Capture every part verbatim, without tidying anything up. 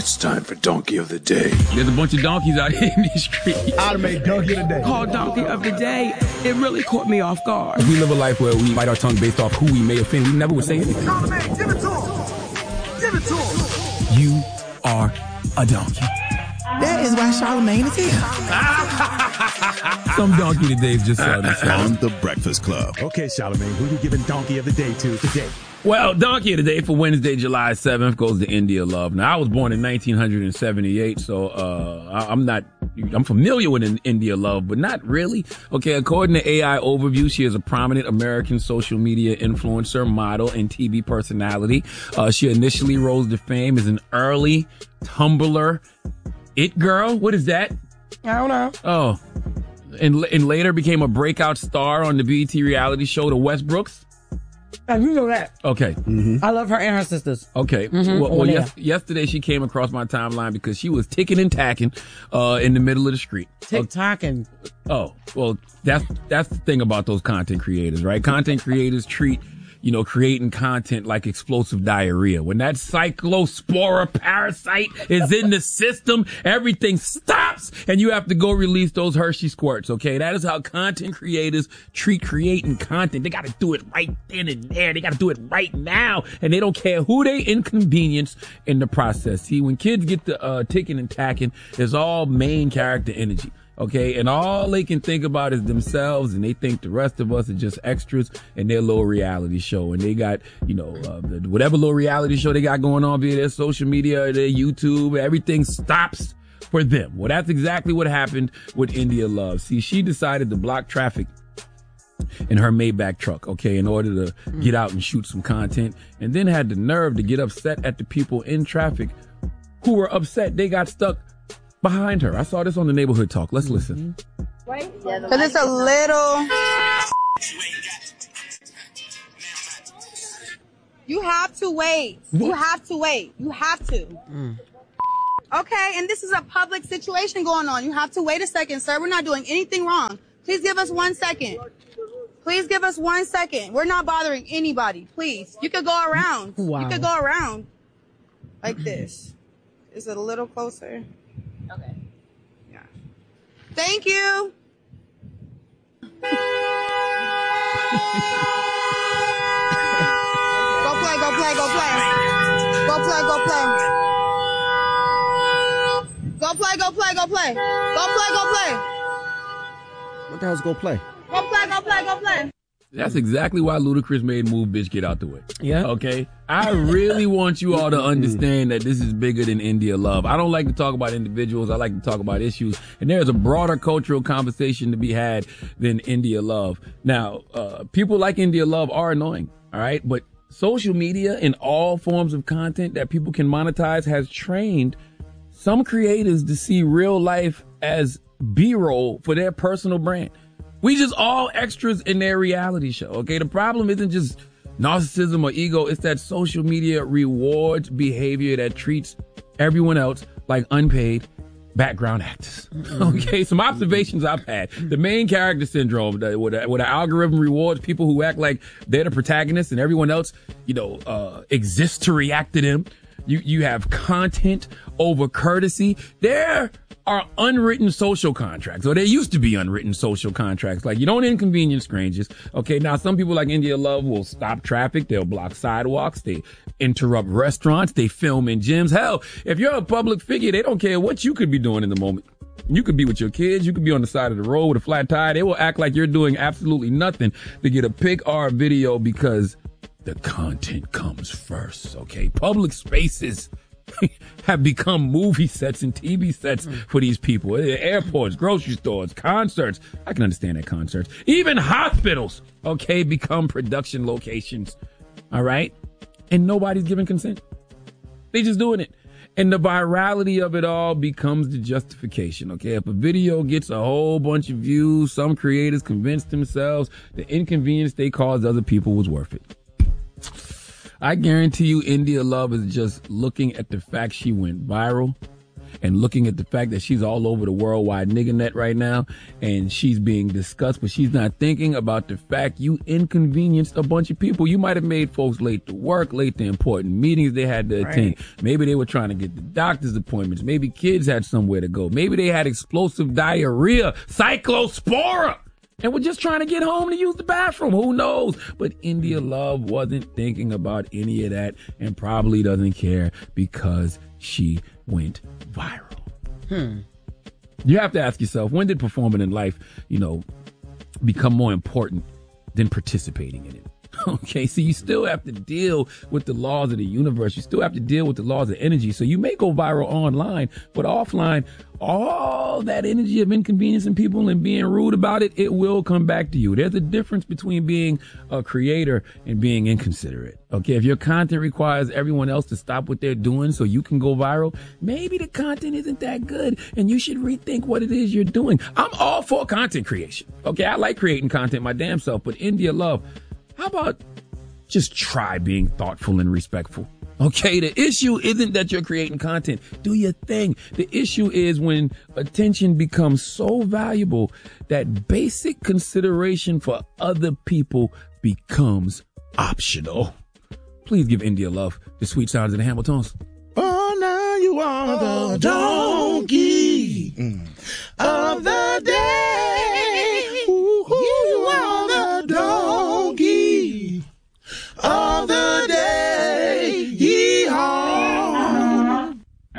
It's time for Donkey of the Day. There's a bunch of donkeys out here in these streets. I'd make Donkey of the Day. Called Donkey of the Day. It really caught me off guard. We live a life where we bite our tongue based off who we may offend. We never would say anything. Charlamagne, give it to him. Give it to him. You are a donkey. That is why Charlamagne is here. Some donkey today just saw this on The Breakfast Club. Okay, Charlamagne, who you giving Donkey of the Day to today? Well, Donkey of the Day for Wednesday, July seventh goes to India Love. Now, I was born in nineteen seventy-eight, so uh, I, I'm not, I'm familiar with India Love, but not really. Okay, according to A I Overview, she is a prominent American social media influencer, model, and T V personality. Uh, she initially rose to fame as an early Tumblr it girl. What is that? I don't know. Oh, and, and later became a breakout star on the B E T reality show, The Westbrooks. I do know that. Okay. Mm-hmm. I love her and her sisters. Okay. Mm-hmm. Well, well yes, yesterday she came across my timeline because she was ticking and tacking uh, in the middle of the street. Tick-tocking. Oh, well, that's that's the thing about those content creators, right? Content creators treat, you know, creating content like explosive diarrhea. When that cyclospora parasite is in the system, everything stops and you have to go release those Hershey squirts, okay? That is how content creators treat creating content. They got to do it right then and there. They got to do it right now. And they don't care who they inconvenience in the process. See, when kids get to uh, ticking and tacking, it's all main character energy. Okay, and all they can think about is themselves, and they think the rest of us are just extras in their little reality show. And they got, you know, uh, whatever little reality show they got going on, be it their social media, their YouTube, everything stops for them. Well, that's exactly what happened with India Love. See, she decided to block traffic in her Maybach truck, okay, in order to get out and shoot some content, and then had the nerve to get upset at the people in traffic who were upset they got stuck behind her. I saw this on the Neighborhood Talk. Let's listen. Because it's a little... You have to wait. You have to wait. You have to. Mm. Okay, and this is a public situation going on. You have to wait a second, sir. We're not doing anything wrong. Please give us one second. Please give us one second. We're not bothering anybody. Please. You could go around. Wow. You could go around like this. Is it a little closer? Okay. Yeah. Thank you. Go play, go play, go play. Go play, go play. Go play, go play, go play. Go play, go play. What the hell's go play? Go play, go play, go play. That's exactly why Ludacris made Move Bitch Get Out the Way. Yeah. Okay? I really want you all to understand that this is bigger than India Love. I don't like to talk about individuals. I like to talk about issues. And there's a broader cultural conversation to be had than India Love. Now, uh, people like India Love are annoying. All right? But social media and all forms of content that people can monetize has trained some creators to see real life as B-roll for their personal brand. We just all extras in their reality show, okay? The problem isn't just narcissism or ego. It's that social media rewards behavior that treats everyone else like unpaid background actors. Okay, some observations I've had. The main character syndrome, where the, where the algorithm rewards people who act like they're the protagonists and everyone else, you know, uh, exists to react to them. You, you have content over courtesy. There are unwritten social contracts, or there used to be unwritten social contracts. Like, you don't inconvenience strangers. Okay, now some people like India Love will stop traffic. They'll block sidewalks. They interrupt restaurants. They film in gyms. Hell, if you're a public figure, they don't care what you could be doing in the moment. You could be with your kids. You could be on the side of the road with a flat tire. They will act like you're doing absolutely nothing to get a pic or a video because the content comes first, okay? Public spaces have become movie sets and T V sets for these people. Airports, grocery stores, concerts. I can understand that concerts. Even hospitals, okay, become production locations, all right? And nobody's giving consent. They just doing it. And the virality of it all becomes the justification, okay? If a video gets a whole bunch of views, some creators convince themselves the inconvenience they caused other people was worth it. I guarantee you India Love is just looking at the fact she went viral and looking at the fact that she's all over the worldwide nigga net right now and she's being discussed, but she's not thinking about the fact you inconvenienced a bunch of people. You might have made folks late to work, late to important meetings they had to attend. Right. Maybe they were trying to get the doctor's appointments. Maybe kids had somewhere to go. Maybe they had explosive diarrhea, cyclospora, and we're just trying to get home to use the bathroom. Who knows? But India Love wasn't thinking about any of that and probably doesn't care because she went viral. Hmm. You have to ask yourself, when did performing in life, you know, become more important than participating in it? Okay, so you still have to deal with the laws of the universe. You still have to deal with the laws of energy. So you may go viral online, but offline, all that energy of inconveniencing people and being rude about it, it will come back to you. There's a difference between being a creator and being inconsiderate. Okay, if your content requires everyone else to stop what they're doing so you can go viral, maybe the content isn't that good and you should rethink what it is you're doing. I'm all for content creation. Okay, I like creating content my damn self, but India Love, how about just try being thoughtful and respectful? Okay, the issue isn't that you're creating content. Do your thing. The issue is when attention becomes so valuable that basic consideration for other people becomes optional. Please give India Love the sweet sounds of the Hamiltons. Oh, now you are the donkey mm. of the day. Ooh, you are the donkey of the day. Yeehaw.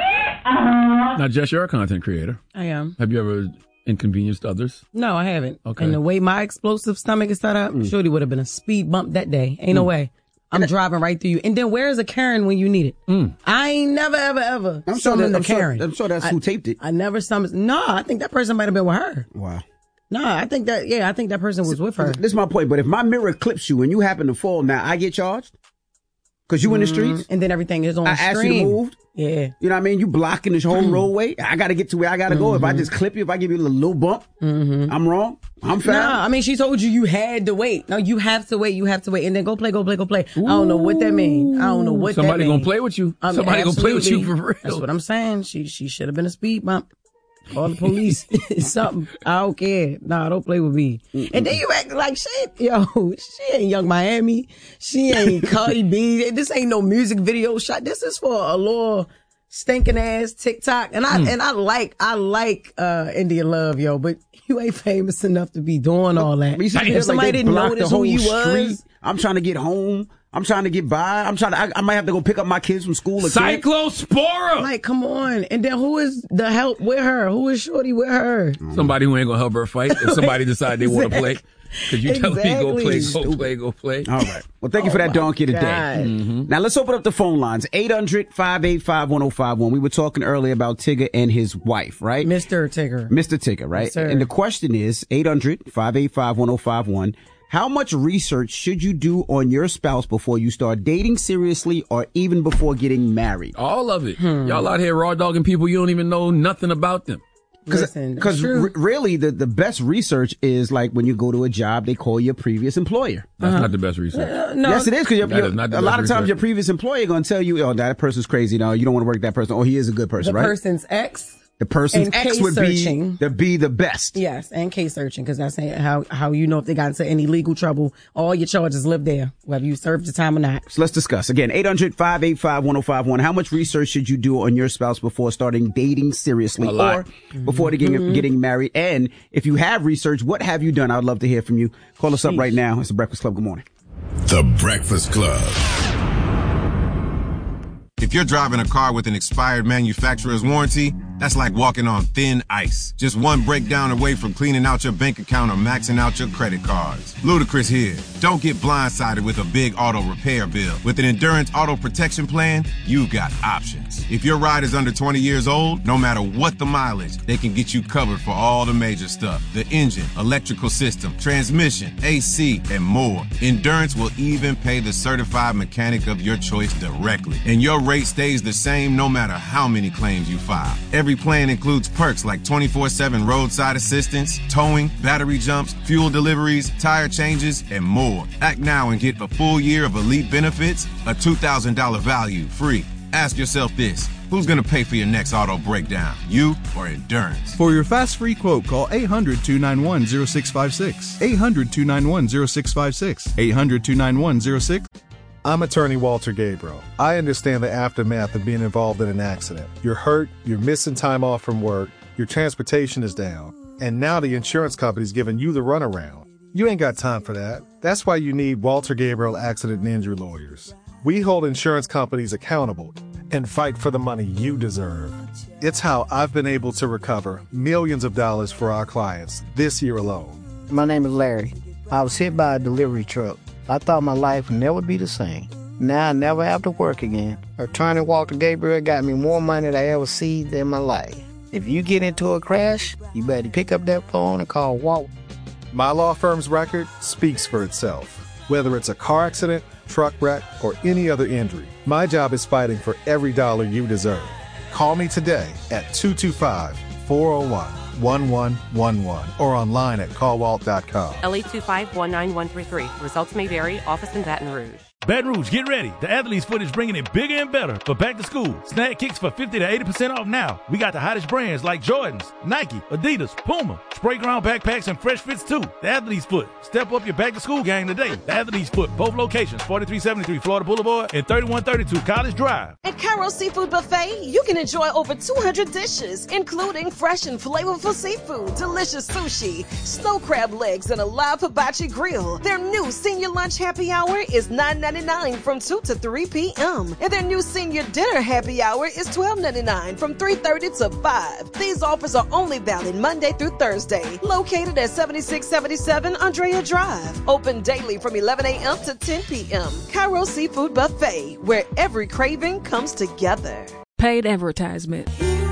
Now, Jess, you're a content creator. I am. Have you ever inconvenienced others? No, I haven't. Okay. And the way my explosive stomach is set up, mm. Shorty would have been a speed bump that day. Ain't mm. no way. I'm driving right through you. And then where's a Karen when you need it? Mm. I ain't never, ever, ever I'm summoned sure a Karen. Sure, I'm sure that's I, who taped it. I never summoned. No, I think that person might have been with her. Wow. No, I think that, yeah, I think that person was with her. This is my point. But if my mirror clips you and you happen to fall, now I get charged? Because you mm-hmm. in the streets? And then everything is on I stream. ask you to move? Yeah. You know what I mean? You blocking this whole roadway. I got to get to where I got to go. Mm-hmm. If I just clip you, if I give you a little, little bump, mm-hmm. I'm wrong. I'm foul. Nah, I mean, she told you you had to wait. No, you have to wait. You have to wait. And then go play, go play, go play. Ooh. I don't know what that means. I don't know what Somebody that means. Somebody gonna play with you. Um, Somebody absolutely. gonna play with you for real. That's what I'm saying. She she should have been a speed bump. Call the police. Something. I don't care. Nah, don't play with me. Mm-mm. And then you act like shit. Yo, she ain't Young Miami. She ain't Cardi B. This ain't no music video shot. This is for a little stinking ass TikTok. And I mm. and I like I like uh India Love, yo, but you ain't famous enough to be doing all that. If like somebody didn't notice who you street. was. I'm trying to get home. I'm trying to get by. I'm trying to, I, I might have to go pick up my kids from school. Cyclospora! Like, come on. And then who is the help with her? Who is Shorty with her? Somebody who ain't gonna help her fight if somebody decide they want to play. Cause you exactly. tell me go play, go play, go play. All right. Well, thank you oh for that donkey today. Mm-hmm. Now let's open up the phone lines. eight hundred, five eight five, one oh five one. We were talking earlier about Tigger and his wife, right? Mister Tigger. Mister Tigger, right? Yes, and the question is eight hundred, five eight five, one oh five one. How much research should you do on your spouse before you start dating seriously or even before getting married? All of it. Hmm. Y'all out here raw dogging people you don't even know nothing about them. Because r- really, the, the best research is like when you go to a job, they call your previous employer. That's uh-huh. not the best research. Uh, no. Yes, it is. Because a lot of times research. your previous employer going to tell you, oh, that person's crazy. No, you don't want to work with that person. Oh, he is a good person, the right? The person's ex. The person's and ex case would searching. be the, be the best. Yes, and case searching, because that's how, how you know if they got into any legal trouble. All your charges live there, whether you served your time or not. So let's discuss. Again, eight hundred, five eight five, one oh five one. How much research should you do on your spouse before starting dating seriously A lot. or before mm-hmm. getting, getting married? And if you have research, what have you done? I'd love to hear from you. Call us up right now. It's The Breakfast Club. Good morning. The Breakfast Club. If you're driving a car with an expired manufacturer's warranty, that's like walking on thin ice. Just one breakdown away from cleaning out your bank account or maxing out your credit cards. Ludacris here. Don't get blindsided with a big auto repair bill. With an Endurance Auto Protection Plan, you've got options. If your ride is under twenty years old, no matter what the mileage, they can get you covered for all the major stuff. The engine, electrical system, transmission, A C, and more. Endurance will even pay the certified mechanic of your choice directly. And your rate stays the same no matter how many claims you file. Every plan includes perks like twenty-four seven roadside assistance, towing, battery jumps, fuel deliveries, tire changes, and more. Act now and get a full year of elite benefits, a two thousand dollars value free. Ask yourself this. Who's going to pay for your next auto breakdown? You or Endurance? For your fast free quote, call eight hundred, two nine one, zero six five six. eight hundred, two nine one, zero six five six. eight hundred, two nine one, zero six. I'm attorney Walter Gabriel. I understand the aftermath of being involved in an accident. You're hurt, you're missing time off from work, your transportation is down, and now the insurance company's giving you the runaround. You ain't got time for that. That's why you need Walter Gabriel Accident and Injury Lawyers. We hold insurance companies accountable and fight for the money you deserve. It's how I've been able to recover millions of dollars for our clients this year alone. My name is Larry. I was hit by a delivery truck. I thought my life would never be the same. Now I never have to work again. Attorney Walter Gabriel got me more money than I ever seen in my life. If you get into a crash, you better pick up that phone and call Walt. My law firm's record speaks for itself. Whether it's a car accident, truck wreck, or any other injury, my job is fighting for every dollar you deserve. Call me today at two two five, four oh one, one one one one or online at call walt dot com. L eight two five, one nine one three three. Results may vary. Office in Baton Rouge. Baton Rouge, get ready. The Athletes Foot is bringing it bigger and better for back to school. Snag kicks for fifty to eighty percent off now. We got the hottest brands like Jordans, Nike, Adidas, Puma, Spray Ground backpacks, and fresh fits too. The Athletes Foot. Step up your back to school game today. The Athletes Foot. Both locations, forty-three seventy-three Florida Boulevard and thirty-one thirty-two College Drive. At Cairo Seafood Buffet, you can enjoy over two hundred dishes, including fresh and flavorful seafood, delicious sushi, snow crab legs, and a live hibachi grill. Their new senior lunch happy hour is nine ninety-nine from two to three p.m. And their new senior dinner happy hour is twelve ninety-nine from three thirty to five. These offers are only valid Monday through Thursday. Located at seventy-six seventy-seven Andrea Drive. Open daily from eleven a.m. to ten p.m. Cairo Seafood Buffet, where every craving comes together. Paid advertisement.